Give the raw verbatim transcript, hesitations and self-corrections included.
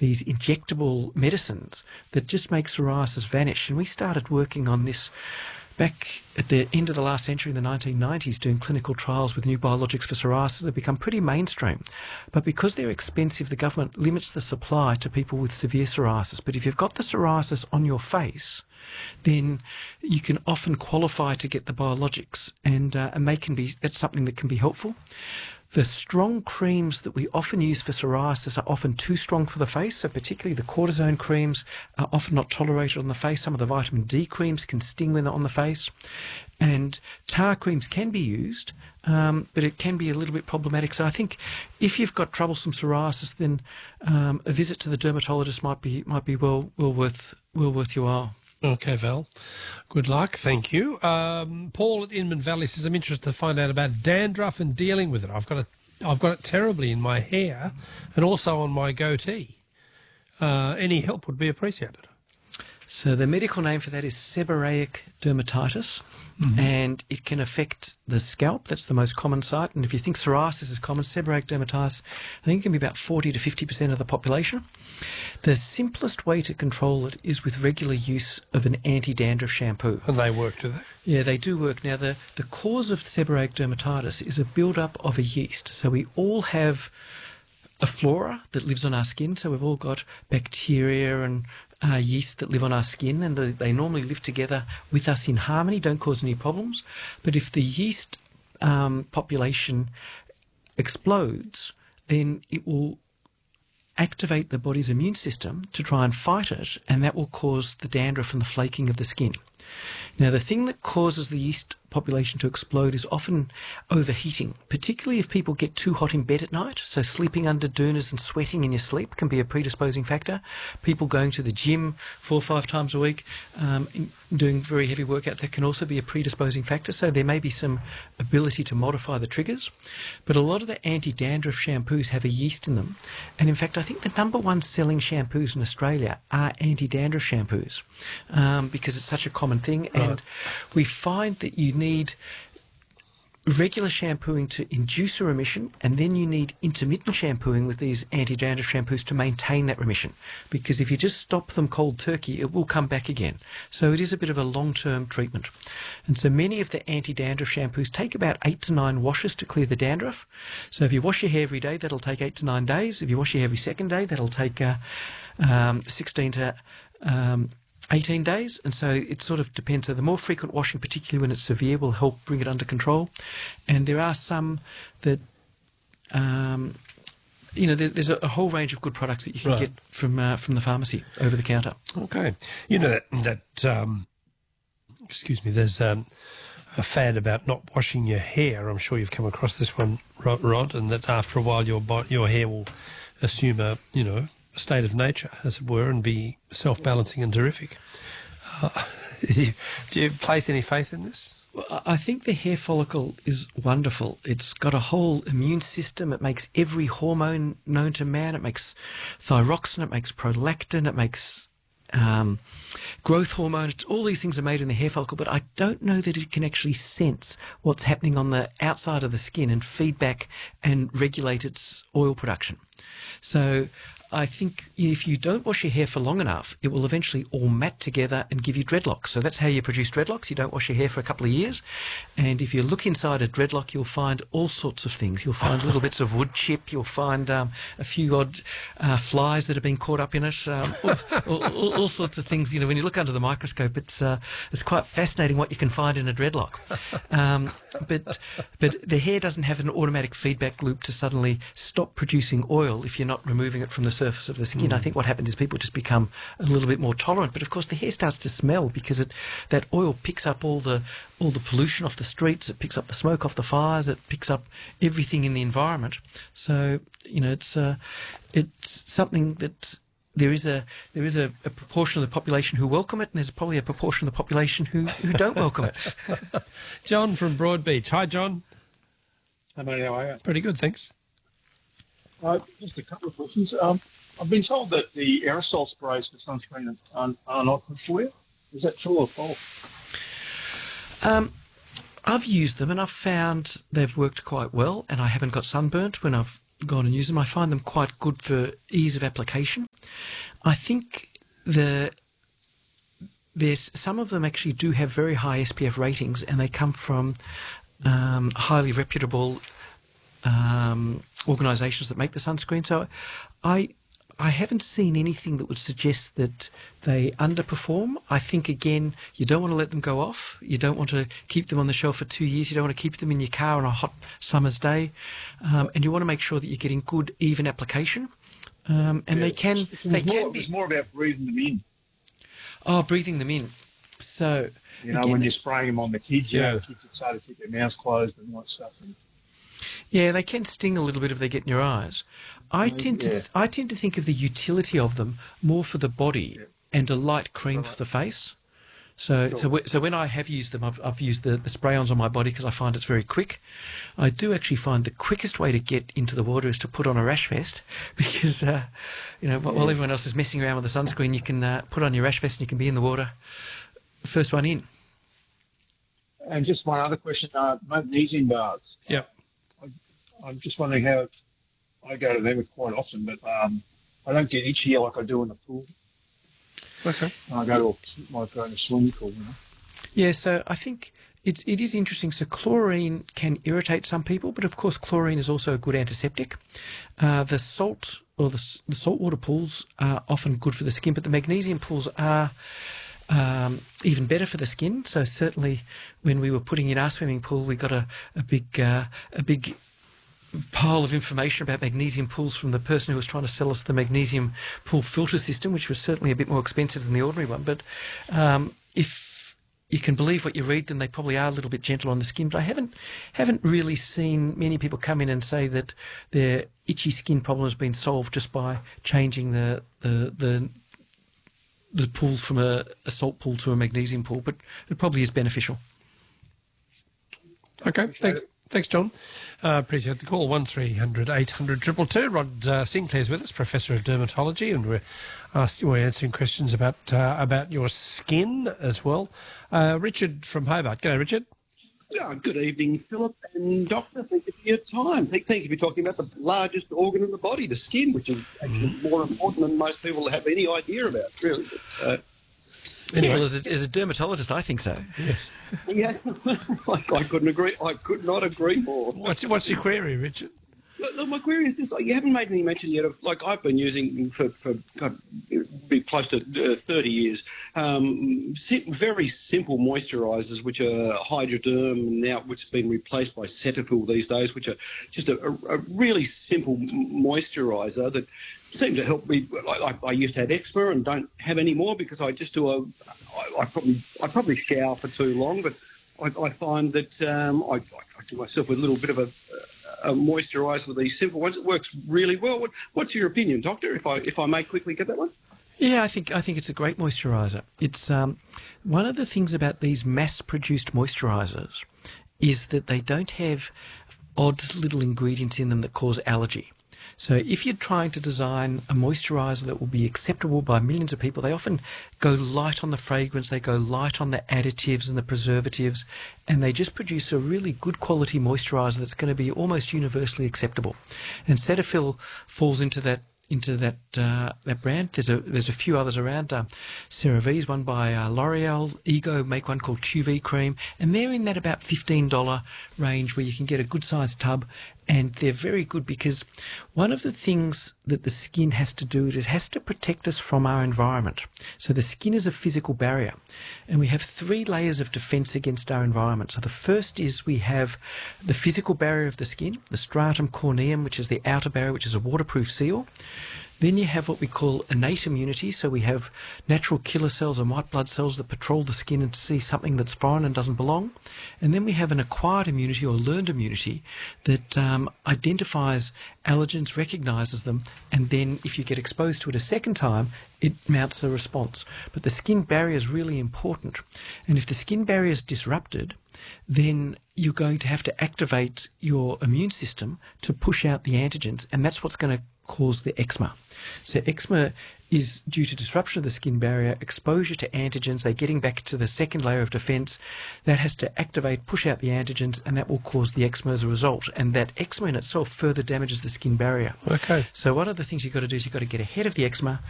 these injectable medicines that just make psoriasis vanish. And we started working on this back at the end of the last century, in the nineteen nineties, doing clinical trials with new biologics for psoriasis. They've become pretty mainstream. But because they're expensive, the government limits the supply to people with severe psoriasis. But if you've got the psoriasis on your face, then you can often qualify to get the biologics, and, uh, and they can be, that's something that can be helpful. The strong creams that we often use for psoriasis are often too strong for the face, so particularly the cortisone creams are often not tolerated on the face. Some of the vitamin D creams can sting when they're on the face. And tar creams can be used, um, but it can be a little bit problematic. So I think if you've got troublesome psoriasis, then um, a visit to the dermatologist might be might be well well worth well worth your while. Okay, Val. Good luck. Thank you. Um, Paul at Inman Valley says, I'm interested to find out about dandruff and dealing with it. I've got it, I've got it terribly in my hair and also on my goatee. Uh, any help would be appreciated. So the medical name for that is seborrheic dermatitis, mm-hmm. and it can affect the scalp. That's the most common site. And if you think psoriasis is common, seborrheic dermatitis, I think it can be about forty to fifty percent of the population. The simplest way to control it is with regular use of an anti-dandruff shampoo. And they work, do they? Yeah, they do work. Now, the, the cause of seborrheic dermatitis is a build-up of a yeast. So we all have a flora that lives on our skin. So we've all got bacteria and uh, yeast that live on our skin, and they, they normally live together with us in harmony, don't cause any problems. But if the yeast um, population explodes, then it will activate the body's immune system to try and fight it, and that will cause the dandruff and the flaking of the skin. Now, the thing that causes the yeast population to explode is often overheating, particularly if people get too hot in bed at night. So sleeping under durners and sweating in your sleep can be a predisposing factor. People going to the gym four or five times a week, um, doing very heavy workouts, that can also be a predisposing factor. So there may be some ability to modify the triggers. But a lot of the anti-dandruff shampoos have a yeast in them. And in fact, I think the number one selling shampoos in Australia are anti-dandruff shampoos, um, because it's such a common thing. Right. And we find that you need regular shampooing to induce a remission, and then you need intermittent shampooing with these anti-dandruff shampoos to maintain that remission. Because if you just stop them cold turkey, it will come back again. So it is a bit of a long-term treatment. And so many of the anti-dandruff shampoos take about eight to nine washes to clear the dandruff. So if you wash your hair every day, that'll take eight to nine days. If you wash your hair every second day, that'll take uh, um, sixteen to um, eighteen days, and so it sort of depends. So the more frequent washing, particularly when it's severe, will help bring it under control. And there are some that, um, you know, there, there's a, a whole range of good products that you can Right. get from uh, from the pharmacy over the counter. Okay. You know that, that um, excuse me, there's um, a fad about not washing your hair. I'm sure you've come across this one, Rod, Rod, and that after a while your bo- your hair will assume a, you know, a state of nature, as it were, and be self-balancing and terrific. Uh, do, you, do you place any faith in this? Well, I think the hair follicle is wonderful. It's got a whole immune system. It makes every hormone known to man. It makes thyroxine. It makes prolactin. It makes um, growth hormone. It's, all these things are made in the hair follicle, but I don't know that it can actually sense what's happening on the outside of the skin and feedback and regulate its oil production. So I think if you don't wash your hair for long enough, it will eventually all mat together and give you dreadlocks. So that's how you produce dreadlocks. You don't wash your hair for a couple of years. And if you look inside a dreadlock, you'll find all sorts of things. You'll find little bits of wood chip. You'll find um, a few odd uh, flies that have been caught up in it. Um, all, all, all, all sorts of things. You know, when you look under the microscope, it's uh, it's quite fascinating what you can find in a dreadlock. Um, but but the hair doesn't have an automatic feedback loop to suddenly stop producing oil if you're not removing it from the surface of the skin. Mm. I think what happens is people just become a little bit more tolerant. But of course, the hair starts to smell because it that oil picks up all the all the pollution off the streets. It picks up the smoke off the fires. It picks up everything in the environment. So you know, it's uh, it's something that there is a there is a, a proportion of the population who welcome it, and there's probably a proportion of the population who who don't welcome it. John from Broadbeach. Hi, John. Hi, mate, how are you? Pretty good, thanks. Uh, just a couple of questions. Um, I've been told that the aerosol sprays for sunscreen are, are not good for you. Is that true or false? Um, I've used them and I've found they've worked quite well, and I haven't got sunburnt when I've gone and used them. I find them quite good for ease of application. I think the there's some of them actually do have very high S P F ratings, and they come from um, highly reputable um, organisations that make the sunscreen. So I I haven't seen anything that would suggest that they underperform. I think, again, you don't want to let them go off. You don't want to keep them on the shelf for two years. You don't want to keep them in your car on a hot summer's day. Um, and you want to make sure that you're getting good, even application. Um, and Yeah, they can, it's they more, can be... It's more about breathing them in. Oh, breathing them in. So, You know, again, when you're spraying them on the kids, you Yeah. know, the kids that start to keep their mouths closed and all that stuff. And, yeah, they can sting a little bit if they get in your eyes. I tend yeah. to I tend to think of the utility of them more for the body Yeah. and a light cream for the face. So, Sure. so, w- so when I have used them, I've, I've used the, the spray-ons on my body because I find it's very quick. I do actually find the quickest way to get into the water is to put on a rash vest because, uh, you know, while everyone else is messing around with the sunscreen, you can uh, put on your rash vest and you can be in the water. First one in. and just one other question, uh, magnesium bars. Yep. I'm just wondering how I go to them quite often, but um, I don't get itchy like I do in the pool. Okay. When I go to a, like go in a swimming pool, you know. Yeah, so I think it's it is interesting. So chlorine can irritate some people, but of course chlorine is also a good antiseptic. Uh, the salt or the, s- the saltwater pools are often good for the skin, but the magnesium pools are um, even better for the skin. So certainly, when we were putting in our swimming pool, we got a a big uh, a big pile of information about magnesium pools from the person who was trying to sell us the magnesium pool filter system, which was certainly a bit more expensive than the ordinary one. But um, if you can believe what you read, then they probably are a little bit gentle on the skin. But I haven't haven't really seen many people come in and say that their itchy skin problem has been solved just by changing the the the, the pool from a, a salt pool to a magnesium pool. But it probably is beneficial. Okay. Thank, thanks, John. Uh, appreciate the call. One three hundred eight hundred two two two. Rod uh, Sinclair's with us, Professor of Dermatology, and we're asking, we're answering questions about uh, about your skin as well. Uh, Richard from Hobart. G'day, Richard. Yeah, good evening, Philip and Doctor. Thank you for your time. Thank, thank you for talking about the largest organ in the body, the skin, which is actually more important than most people have any idea about, really. But, uh, Anyway. Well, as a, as a dermatologist, I think so. Yes. yeah, I, I couldn't agree. I could not agree more. What's what's your query, Richard? Look, look, my query is this: like, you haven't made any mention yet of, like, I've been using for for God, be close to uh, thirty years, um, si- very simple moisturisers, which are Hydroderm now, which has been replaced by Cetaphil these days, which are just a, a, a really simple moisturiser that seem to help me. I, I, I used to have eczema and don't have any more because I just do a. I, I probably I probably shower for too long, but I, I find that um, I, I do myself a little bit of a. a moisturiser with these simple ones. It works really well. What, what's your opinion, Doctor, if I if I may quickly get that one? Yeah, I think I think it's a great moisturiser. It's um, one of the things about these mass-produced moisturisers is that they don't have odd little ingredients in them that cause allergy. So if you're trying to design a moisturiser that will be acceptable by millions of people, they often go light on the fragrance, they go light on the additives and the preservatives, and they just produce a really good quality moisturiser that's going to be almost universally acceptable. And Cetaphil falls into that into that uh, that brand. There's a there's a few others around. Uh, CeraVe's one by uh, L'Oreal. Ego make one called Q V Cream, and they're in that about fifteen dollars range where you can get a good sized tub, and they're very good because one of the things that the skin has to do is it has to protect us from our environment. So the skin is a physical barrier, and we have three layers of defense against our environment. So the first is we have the physical barrier of the skin, the stratum corneum, which is the outer barrier, which is a waterproof seal. Then you have what we call innate immunity, so we have natural killer cells and white blood cells that patrol the skin and see something that's foreign and doesn't belong. And then we have an acquired immunity or learned immunity that um, identifies allergens, recognises them, and then if you get exposed to it a second time, it mounts a response. But the skin barrier is really important. And if the skin barrier is disrupted, then you're going to have to activate your immune system to push out the antigens, and that's what's going to cause the eczema. So eczema is due to disruption of the skin barrier, exposure to antigens. They're getting back to the second layer of defence. That has to activate, push out the antigens, and that will cause the eczema as a result. And that eczema in itself further damages the skin barrier. Okay. So one of the things you've got to do is you've got to get ahead of the eczema.